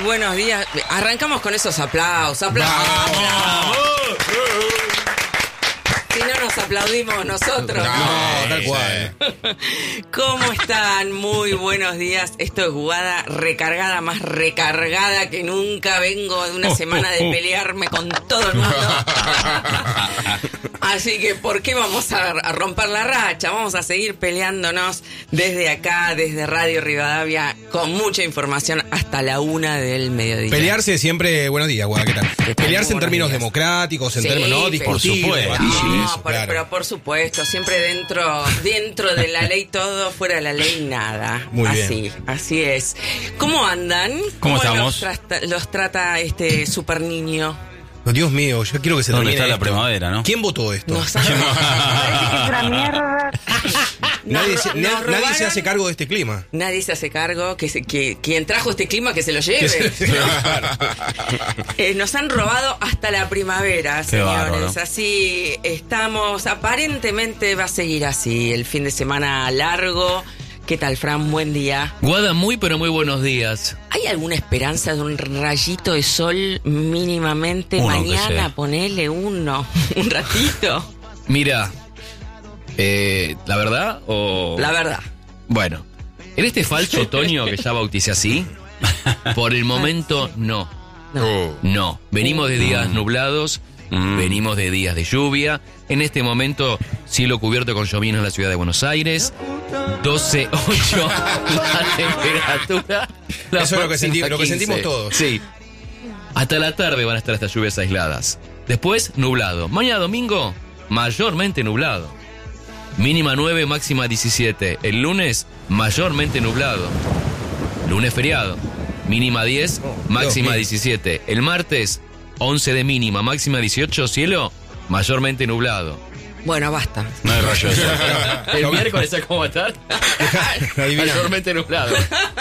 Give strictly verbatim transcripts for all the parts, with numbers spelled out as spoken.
buenos días. Arrancamos con esos aplausos. Aplausos. ¡Vamos! Si no nos aplaudimos nosotros. No, tal cual. ¿Cómo están? Muy buenos días. Esto es Guada recargada, más recargada que nunca. Vengo de una semana de pelearme con todo el mundo. Así que, ¿por qué vamos a, a romper la racha? Vamos a seguir peleándonos desde acá, desde Radio Rivadavia, con mucha información hasta la una del mediodía. Pelearse siempre, buenos días, Guada, ¿qué tal? ¿Qué tal? Pelearse en términos días. democráticos, en Sí, términos no discutir, por debatir, no, eso, por, claro. pero por supuesto, siempre dentro dentro de la ley todo, fuera de la ley nada. Muy así, bien. así es. ¿Cómo andan? ¿Cómo estamos? Los trata, los trata este super niño? Oh, Dios mío, yo quiero que se ¿Dónde termine está la esto. primavera, no? ¿Quién votó esto? Nos han- Parece que es una mierda. nadie, Nos se, ro- na- nos nadie se robaron. hace cargo de este clima. Nadie se hace cargo, que, se, que quien trajo este clima que se lo lleve. Claro. Eh, nos han robado hasta la primavera, Qué señores. bárbaro. Así estamos, aparentemente va a seguir así el fin de semana largo. ¿Qué tal, Fran? Buen día. Guada, muy pero muy buenos días. ¿Hay alguna esperanza de un rayito de sol mínimamente Uno, aunque mañana? sea. Ponele uno, un ratito. Mira, eh, ¿la verdad o...? La verdad. Bueno, en este falso otoño que ya bauticé así, por el momento no. No. No, venimos de días nublados, Mm. venimos de días de lluvia. En este momento, cielo cubierto con lloviznas en la ciudad de Buenos Aires. doce ocho la temperatura. La Eso es lo que máxima senti- lo que quince. sentimos todos. Sí. Hasta la tarde van a estar estas lluvias aisladas. Después, nublado. Mañana domingo, mayormente nublado. Mínima nueve, máxima diecisiete. El lunes, mayormente nublado. Lunes feriado. Mínima diez, máxima mío. diecisiete. El martes, once de mínima, máxima dieciocho. Cielo, mayormente nublado. Bueno, basta. No hay rayo de sol. El miércoles, ¿sabes cómo va a estar? Adivina. Mayormente nublado.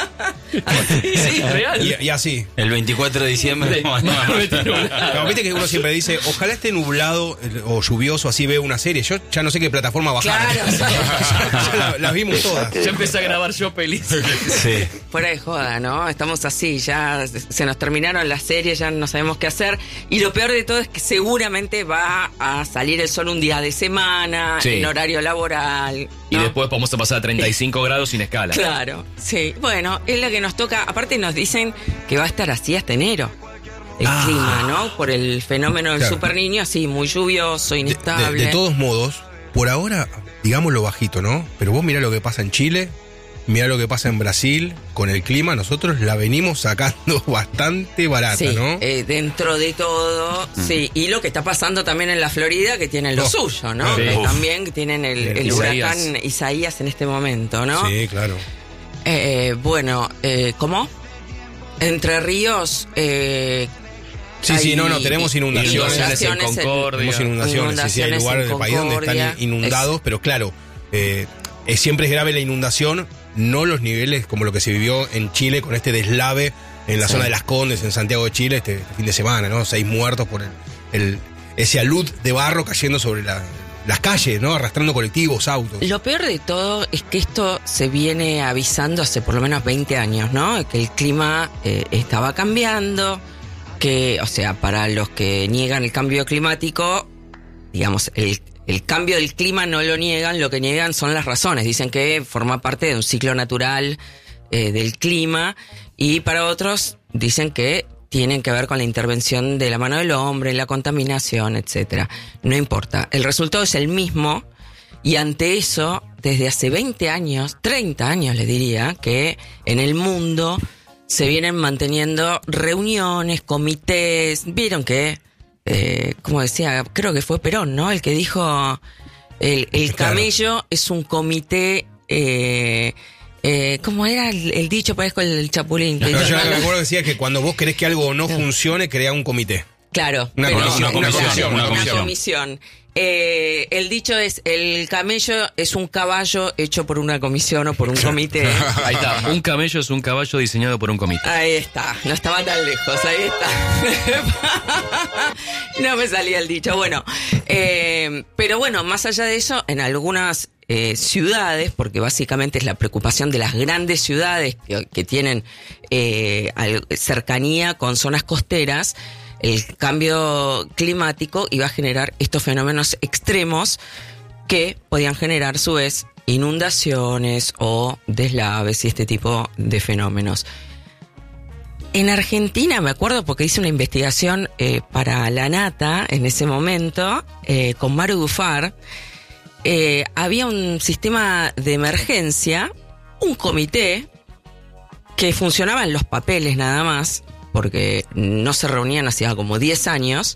Sí, real. Y, y así. El veinticuatro de diciembre. Mayormente nublado. No, viste que uno siempre dice, ojalá esté nublado eh, o lluvioso, así veo una serie. Yo ya no sé qué plataforma bajar. Claro, sí. Ya la- las vimos todas. Ya empecé a grabar yo pelis. Sí. Fuera de joda, ¿no? Estamos así, ya se nos terminaron las series, ya no sabemos qué hacer. Y lo peor de todo es que seguramente va a salir el sol un día de semana, Sí. en horario laboral. Y ¿no? después vamos a pasar a treinta y cinco grados sin escala. Claro, sí. Bueno, es la que nos toca. Aparte nos dicen que va a estar así hasta enero. El Ah. clima, ¿no? Por el fenómeno del Claro. super niño, así, muy lluvioso, De, inestable. de- de todos modos, por ahora, digámoslo bajito, ¿no? Pero vos mirá lo que pasa en Chile, mirá lo que pasa en Brasil, con el clima, nosotros la venimos sacando bastante barata, Sí, ¿no? eh, dentro de todo, sí. Y lo que está pasando también en la Florida, que tienen lo Oh, suyo, ¿no? sí. Que Uf. también tienen el, el Isaías. huracán Isaías en este momento, ¿no? Sí, claro. Eh, bueno, eh, ¿cómo? Entre Ríos... Eh, Sí, sí, hay no, no, tenemos inundaciones. Inundaciones en inundaciones en- Concordia. Tenemos inundaciones, sí, sí, hay Inundaciones lugares en del país donde Concordia. están inundados, pero claro, eh, es, siempre es grave la inundación, no los niveles como lo que se vivió en Chile con este deslave en la Sí. zona de Las Condes, en Santiago de Chile, este, este fin de semana, ¿no? Seis muertos por el, el- ese alud de barro cayendo sobre la- las calles, ¿no? Arrastrando colectivos, autos. Lo peor de todo es que esto se viene avisando hace por lo menos veinte años, ¿no? Que el clima eh, estaba cambiando, que, o sea, para los que niegan el cambio climático, digamos, el, el cambio del clima no lo niegan, lo que niegan son las razones. Dicen que forma parte de un ciclo natural eh, del clima, y para otros dicen que tienen que ver con la intervención de la mano del hombre, la contaminación, etcétera. No importa, el resultado es el mismo. Y ante eso, desde hace veinte años, treinta años les diría, que en el mundo se vienen manteniendo reuniones, comités. Vieron que, eh, como decía, creo que fue Perón, ¿no? El que dijo, el, el Claro. camello es un comité... Eh, eh, ¿Cómo era el, el dicho? Parezco el chapulín. que No, dice, yo no, me no. acuerdo que decía que cuando vos querés que algo no funcione, crea un comité. Claro. Una pero- comisión, una comisión, claro, una una comisión. comisión. Eh, el dicho es, el camello es un caballo hecho por una comisión o por un comité. Ahí está, un camello es un caballo diseñado por un comité. Ahí está, no estaba tan lejos, ahí está. No me salía el dicho. Bueno, eh, pero bueno, más allá de eso, en algunas eh, ciudades, porque básicamente es la preocupación de las grandes ciudades que, que tienen eh, cercanía con zonas costeras, el cambio climático iba a generar estos fenómenos extremos que podían generar a su vez inundaciones o deslaves y este tipo de fenómenos. En Argentina, me acuerdo porque hice una investigación eh, para La Nata en ese momento, eh, con Maru Dufar, eh, había un sistema de emergencia, un comité que funcionaba en los papeles nada más, porque no se reunían hacía como diez años,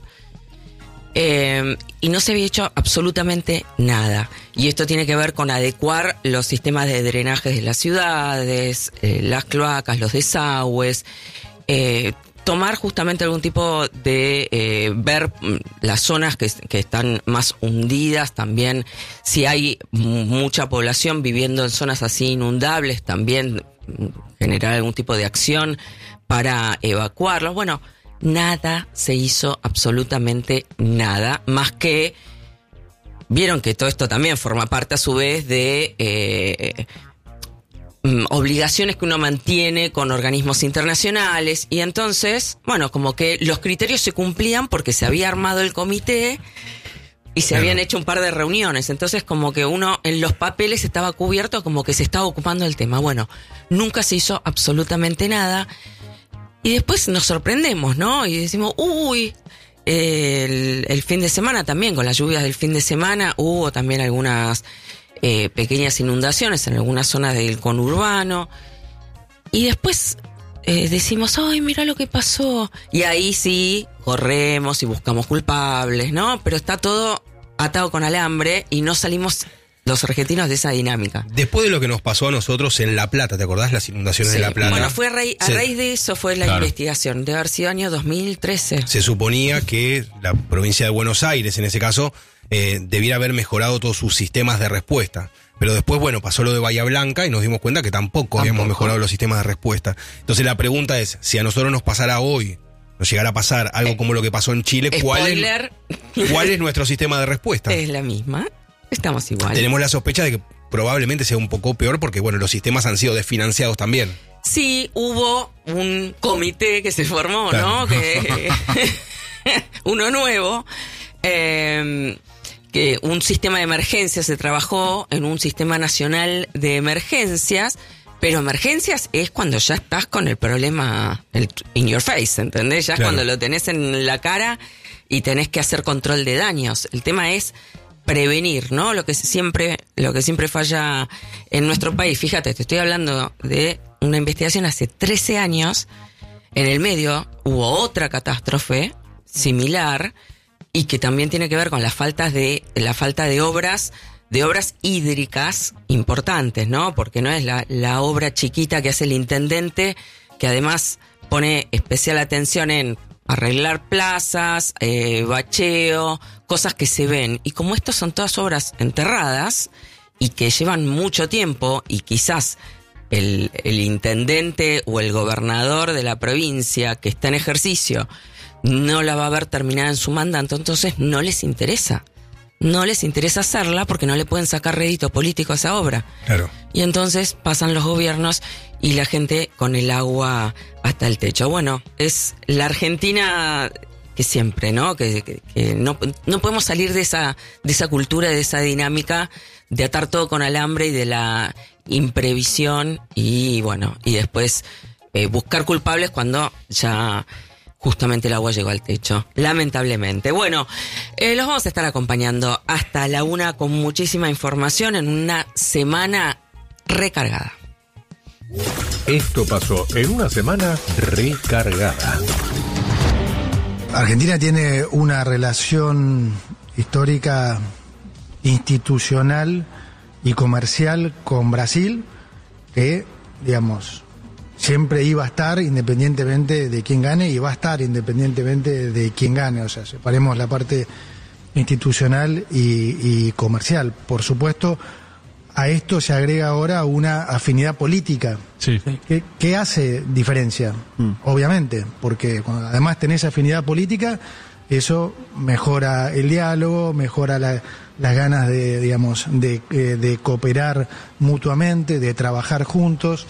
eh, y no se había hecho absolutamente nada. Y esto tiene que ver con adecuar los sistemas de drenaje de las ciudades, eh, las cloacas, los desagües, eh, tomar justamente algún tipo de eh, ver las zonas que, que están más hundidas, también si hay m- mucha población viviendo en zonas así inundables, también generar algún tipo de acción para evacuarlos. Bueno, nada se hizo, absolutamente nada, más que vieron que todo esto también forma parte a su vez de eh, obligaciones que uno mantiene con organismos internacionales, y entonces, bueno, como que los criterios se cumplían porque se había armado el comité y se Claro. habían hecho un par de reuniones, entonces como que uno en los papeles estaba cubierto como que se estaba ocupando del tema. Bueno, nunca se hizo absolutamente nada y después nos sorprendemos, ¿no? Y decimos, uy, el, el fin de semana también, con las lluvias del fin de semana hubo también algunas Eh, pequeñas inundaciones en algunas zonas del conurbano, y después eh, decimos, ay, mira lo que pasó, y ahí sí corremos y buscamos culpables, ¿no? Pero está todo atado con alambre y no salimos los argentinos de esa dinámica. Después de lo que nos pasó a nosotros en La Plata, ¿te acordás? Las inundaciones Sí. de La Plata. Bueno, fue a, raíz, a Se- raíz de eso fue la Claro. investigación, debe haber sido año dos mil trece. Se suponía que la provincia de Buenos Aires, en ese caso, eh, debiera haber mejorado todos sus sistemas de respuesta. Pero después, bueno, pasó lo de Bahía Blanca y nos dimos cuenta que tampoco, habíamos mejorado los sistemas de respuesta. Entonces la pregunta es, si a nosotros nos pasara hoy, nos llegara a pasar algo como lo que pasó en Chile, ¿cuál es, Spoiler, ¿cuál es nuestro sistema de respuesta? es la misma, estamos igual. Tenemos la sospecha de que probablemente sea un poco peor porque, bueno, los sistemas han sido desfinanciados también. Sí, hubo un comité que se formó, Claro. ¿no? Que, uno nuevo, eh, que un sistema de emergencias se trabajó en un sistema nacional de emergencias, pero emergencias es cuando ya estás con el problema el, in your face, ¿entendés? Ya es Claro. cuando lo tenés en la cara y tenés que hacer control de daños. El tema es prevenir, ¿no? Lo que siempre, lo que siempre falla en nuestro país. Fíjate, te estoy hablando de una investigación hace trece años. En el medio hubo otra catástrofe similar y que también tiene que ver con las faltas de, la falta de obras, de obras hídricas importantes, ¿no? Porque no es la, la obra chiquita que hace el intendente, que además pone especial atención en arreglar plazas, eh, bacheo, cosas que se ven. Y como estas son todas obras enterradas y que llevan mucho tiempo y quizás el, el intendente o el gobernador de la provincia que está en ejercicio no la va a ver terminada en su mandato, entonces no les interesa. No les interesa hacerla porque no le pueden sacar rédito político a esa obra. Claro. Y entonces pasan los gobiernos y la gente con el agua hasta el techo. Bueno, es la Argentina que siempre, ¿no? Que, que, que no, no podemos salir de esa, de esa cultura, de esa dinámica de atar todo con alambre y de la imprevisión y bueno, y después eh, buscar culpables cuando ya justamente el agua llegó al techo, lamentablemente. Bueno, eh, los vamos a estar acompañando hasta la una con muchísima información en una semana recargada. Esto pasó en una semana recargada. Argentina tiene una relación histórica, institucional y comercial con Brasil que, digamos, siempre iba a estar independientemente de quién gane y va a estar independientemente de quién gane. O sea, separemos la parte institucional y, y comercial. Por supuesto, a esto se agrega ahora una afinidad política. Sí. ¿Qué, qué hace diferencia? Mm. Obviamente, porque cuando además tenés afinidad política, eso mejora el diálogo, mejora la, las ganas de, digamos, de, eh, de cooperar mutuamente, de trabajar juntos.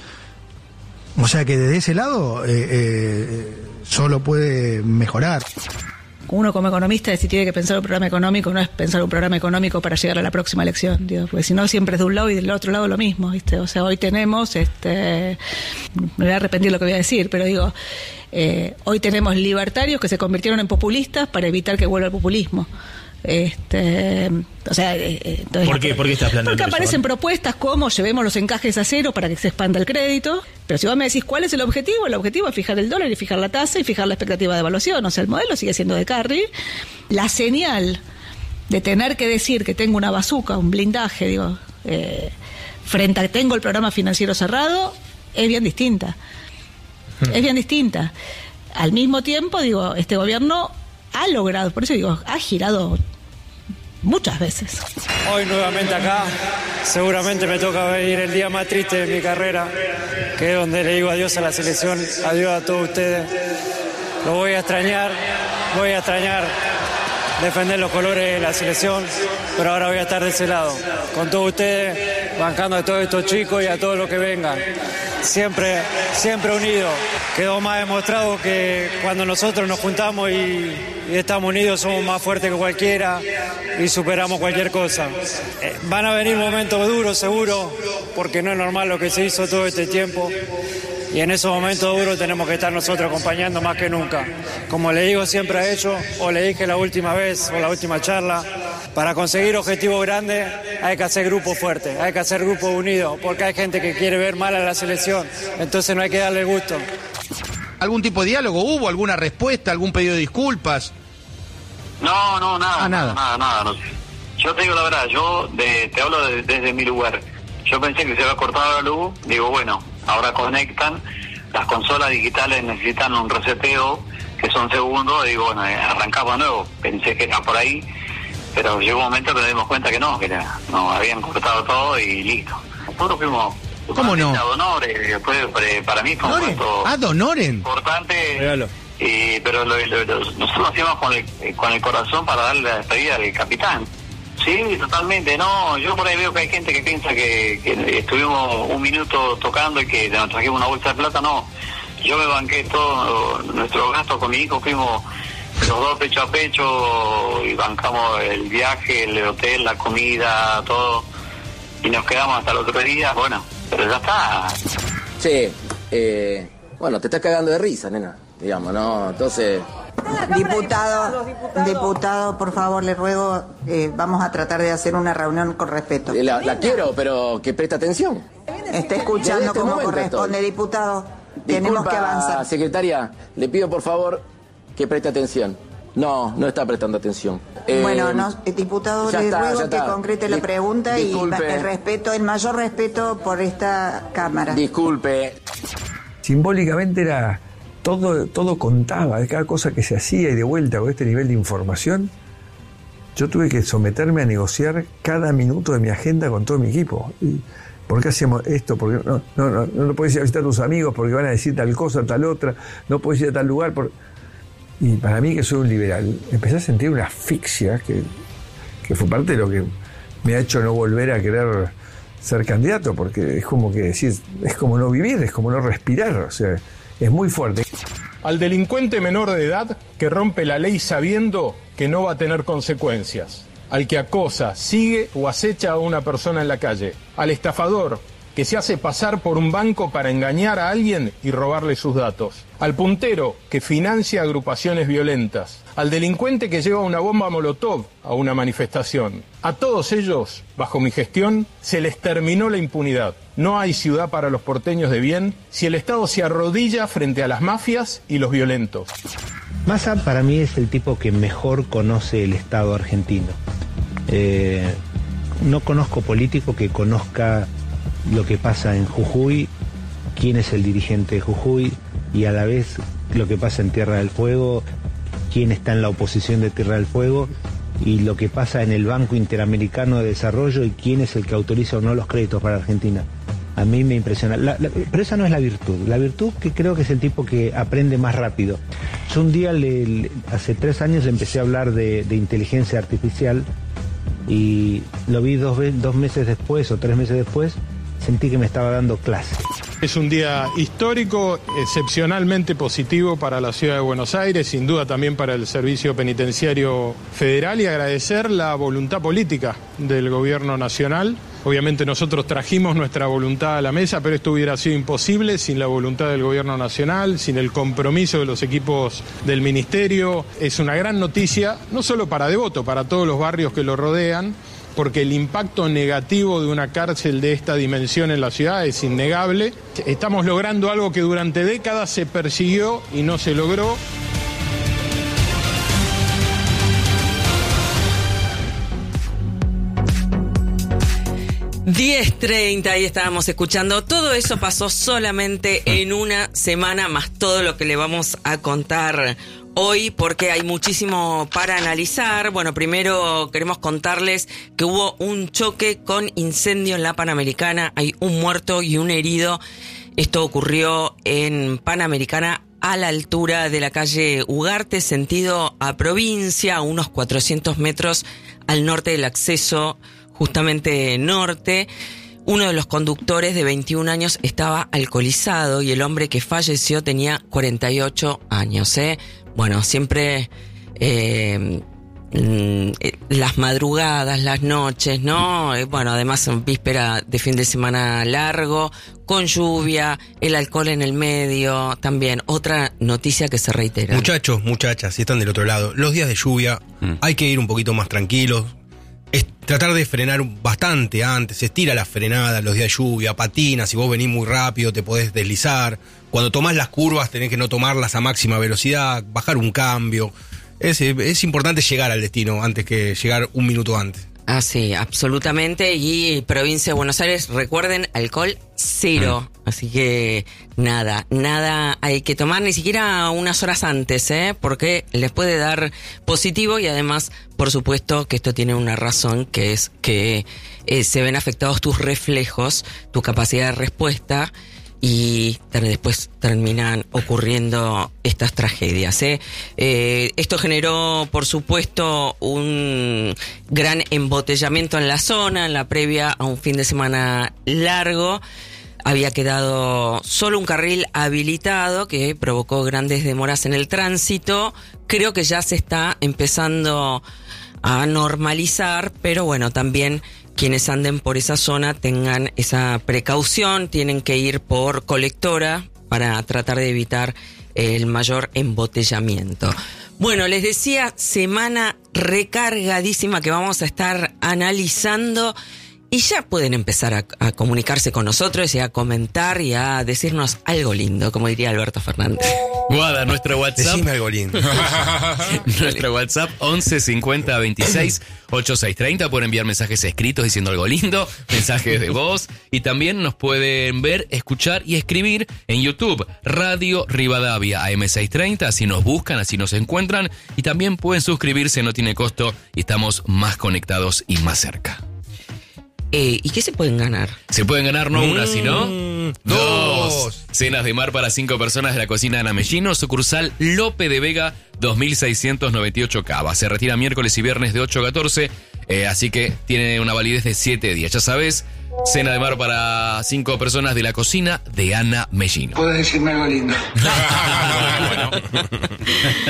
O sea que desde ese lado eh, eh, solo puede mejorar. Uno como economista, si tiene que pensar un programa económico, no es pensar un programa económico para llegar a la próxima elección, digo, porque si no siempre es de un lado y del otro lado lo mismo, ¿viste? O sea, hoy tenemos, este, me voy a arrepentir lo que voy a decir, pero digo, eh, hoy tenemos libertarios que se convirtieron en populistas para evitar que vuelva el populismo. Este, o sea, eh, entonces, ¿Por qué? ¿Por qué estás planteando Porque eso, aparecen ¿no? propuestas como llevemos los encajes a cero para que se expanda el crédito, pero si vos me decís cuál es el objetivo, el objetivo es fijar el dólar y fijar la tasa y fijar la expectativa de evaluación, o sea, el modelo sigue siendo de Carry. La señal de tener que decir que tengo una bazuca, un blindaje, digo, eh, frente a que tengo el programa financiero cerrado, es bien distinta. Hmm. Es bien distinta. Al mismo tiempo, digo, este gobierno ha logrado, por eso digo, ha girado muchas veces. Hoy nuevamente acá, seguramente me toca vivir el día más triste de mi carrera, que es donde le digo adiós a la selección, adiós a todos ustedes. Lo voy a extrañar, voy a extrañar defender los colores de la selección, pero ahora voy a estar de ese lado, con todos ustedes, bancando a todos estos chicos y a todos los que vengan. Siempre, siempre unidos. Quedó más demostrado que cuando nosotros nos juntamos y, y estamos unidos somos más fuertes que cualquiera y superamos cualquier cosa. Eh, van a venir momentos duros seguro, porque no es normal lo que se hizo todo este tiempo. Y en esos momentos duros tenemos que estar nosotros acompañando más que nunca. Como le digo siempre a ellos, o le dije la última vez, o la última charla, para conseguir objetivos grandes hay que hacer grupos fuertes, hay que hacer grupos unidos, porque hay gente que quiere ver mal a la selección, entonces no hay que darle gusto. ¿Algún tipo de diálogo hubo? ¿Alguna respuesta? ¿Algún pedido de disculpas? No, no, nada, Ah, nada. nada, nada, no sé. Yo te digo la verdad, yo de, te hablo de- desde mi lugar. Yo pensé que se había cortado la luz, digo, bueno, ahora conectan, las consolas digitales necesitan un reseteo, que son segundos, digo, bueno, eh, arrancamos de nuevo. Pensé que era por ahí, pero llegó un momento que nos dimos cuenta que no, que era, no, habían cortado todo y listo. Nosotros fuimos... ¿Cómo no? A Donoren, fue, fue- para mí fue un ¿Donoren? momento Ah, Donoren. importante. Regalo. Y, pero lo, lo- lo- nosotros lo hacíamos con el, con el corazón para darle la despedida al capitán. Sí, totalmente. No, yo por ahí veo que hay gente que piensa que, que estuvimos un minuto tocando y que nos trajimos una bolsa de plata. No, yo me banqué todo nuestro gasto con mi hijo, fuimos los dos pecho a pecho y bancamos el viaje, el hotel, la comida, todo. Y nos quedamos hasta el otro día. Bueno, pero ya está. Sí, eh, bueno, te estás cagando de risa, nena, digamos, ¿no? Entonces... Diputado, diputado, por favor, le ruego, eh, vamos a tratar de hacer una reunión con respeto. La, la quiero, pero que preste atención. Está escuchando Desde este como momento corresponde, estoy. diputado. Tenemos Disculpa, que avanzar. secretaria, le pido por favor que preste atención. No, no está prestando atención. Eh, Bueno, no, eh, diputado, ya le está, ruego ya que está. concrete la Dis- pregunta y disculpe. el respeto, el mayor respeto por esta Cámara. Disculpe. Simbólicamente era todo, todo contaba, de cada cosa que se hacía y de vuelta con este nivel de información, yo tuve que someterme a negociar cada minuto de mi agenda con todo mi equipo. Y, ¿por qué hacemos esto? Porque no, no, no, no, no puedes ir a visitar a tus amigos porque van a decir tal cosa, tal otra, no puedes ir a tal lugar. Por... Y para mí, que soy un liberal, empecé a sentir una asfixia que, que fue parte de lo que me ha hecho no volver a querer ser candidato, porque es como que decir, es como no vivir, es como no respirar, o sea, es muy fuerte. Al delincuente menor de edad que rompe la ley sabiendo que no va a tener consecuencias. Al que acosa, sigue o acecha a una persona en la calle. Al estafador que se hace pasar por un banco para engañar a alguien y robarle sus datos. Al puntero que financia agrupaciones violentas. Al delincuente que lleva una bomba molotov a una manifestación. A todos ellos, bajo mi gestión, se les terminó la impunidad. No hay ciudad para los porteños de bien si el Estado se arrodilla frente a las mafias y los violentos. Massa para mí es el tipo que mejor conoce el Estado argentino. Eh, no conozco político que conozca lo que pasa en Jujuy, quién es el dirigente de Jujuy y a la vez lo que pasa en Tierra del Fuego, quién está en la oposición de Tierra del Fuego y lo que pasa en el Banco Interamericano de Desarrollo y quién es el que autoriza o no los créditos para Argentina. a mí me impresiona. La, la, pero esa no es la virtud. La virtud que creo que es el tipo que aprende más rápido. Yo un día, le, le, hace tres años, le empecé a hablar de, de inteligencia artificial y lo vi dos, dos meses después o tres meses después, sentí que me estaba dando clase. Es un día histórico, excepcionalmente positivo para la ciudad de Buenos Aires, sin duda también para el Servicio Penitenciario Federal, y agradecer la voluntad política del Gobierno Nacional. Obviamente nosotros trajimos nuestra voluntad a la mesa, pero esto hubiera sido imposible sin la voluntad del Gobierno Nacional, sin el compromiso de los equipos del Ministerio. Es una gran noticia, no solo para Devoto, para todos los barrios que lo rodean, porque el impacto negativo de una cárcel de esta dimensión en la ciudad es innegable. Estamos logrando algo que durante décadas se persiguió y no se logró. diez treinta, ahí estábamos escuchando. Todo eso pasó solamente en una semana, más todo lo que le vamos a contar hoy, porque hay muchísimo para analizar. Bueno, primero queremos contarles que hubo un choque con incendio en la Panamericana. Hay un muerto y un herido. Esto ocurrió en Panamericana, a la altura de la calle Ugarte, sentido a provincia, a unos cuatrocientos metros al norte del acceso justamente norte. Uno de los conductores, de veintiún años, estaba alcoholizado y el hombre que falleció tenía cuarenta y ocho años. ¿eh? Bueno, siempre eh, las madrugadas, las noches, ¿no? Eh, bueno, además en víspera de fin de semana largo, con lluvia, el alcohol en el medio, también otra noticia que se reitera. Muchachos, muchachas, si están del otro lado, los días de lluvia mm. hay que ir un poquito más tranquilos. Es tratar de frenar bastante antes, estira la frenada, los días de lluvia, patina, si vos venís muy rápido te podés deslizar. Cuando tomás las curvas tenés que no tomarlas a máxima velocidad, bajar un cambio. Es, es importante llegar al destino antes que llegar un minuto antes. Ah, sí, absolutamente. Y provincia de Buenos Aires, recuerden, alcohol cero. Mm. Así que nada, nada hay que tomar, ni siquiera unas horas antes, ¿eh? Porque les puede dar positivo y además, por supuesto, que esto tiene una razón, que es que eh, se ven afectados tus reflejos, tu capacidad de respuesta, y después terminan ocurriendo estas tragedias. ¿eh? Eh, esto generó, por supuesto, un gran embotellamiento en la zona, en la previa a un fin de semana largo. Había quedado solo un carril habilitado que provocó grandes demoras en el tránsito. Creo que ya se está empezando a normalizar, pero bueno, también quienes anden por esa zona tengan esa precaución, tienen que ir por colectora para tratar de evitar el mayor embotellamiento. Bueno, les decía, semana recargadísima que vamos a estar analizando. Y ya pueden empezar a, a comunicarse con nosotros y a comentar y a decirnos algo lindo, como diría Alberto Fernández. Guada, nuestro WhatsApp. Decime algo lindo. Nuestro WhatsApp once cincuenta veintiséis ochenta y seis treinta. Pueden enviar mensajes escritos diciendo algo lindo, mensajes de voz. Y también nos pueden ver, escuchar y escribir en YouTube. Radio Rivadavia A M seiscientos treinta. Así nos buscan, así nos encuentran. Y también pueden suscribirse, no tiene costo. Y estamos más conectados y más cerca. Eh, ¿Y qué se pueden ganar? Se pueden ganar no una, mm, sino dos. dos. Cenas de mar para cinco personas de la cocina Ana Mellino, sucursal Lope de Vega, dos mil seiscientos noventa y ocho Cava. Se retira miércoles y viernes de ocho a catorce, eh, así que tiene una validez de siete días. Ya sabes, cena de mar para cinco personas de la cocina de Ana Mellino. ¿Puedes decirme algo lindo? Bueno.